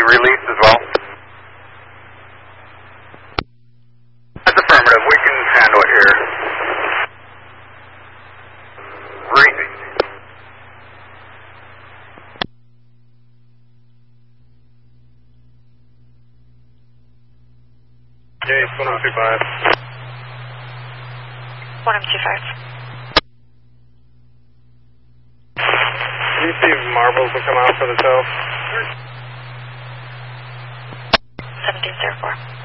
release as well? That's affirmative. We can handle it here. Breathing. Okay, 1025. 1025. Can you see if Marbles will come out for the tow? 1704.